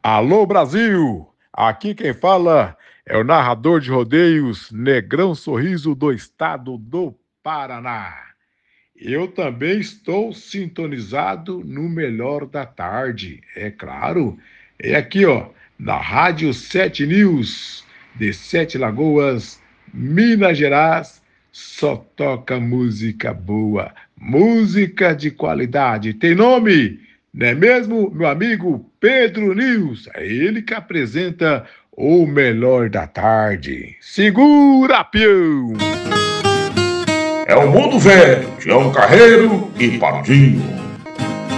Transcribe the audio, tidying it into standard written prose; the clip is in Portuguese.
Alô Brasil! Aqui quem fala é o narrador de rodeios Negrão Sorriso do estado do Paraná. Eu também estou sintonizado no melhor da tarde, é claro. É aqui, ó, na Rádio 7 News, de Sete Lagoas, Minas Gerais. Só toca música boa, música de qualidade. Tem nome? Não é mesmo, meu amigo Pedro News? É ele que apresenta o melhor da tarde. Segura, peão! É o mundo velho, Tião Carreiro e Parudinho.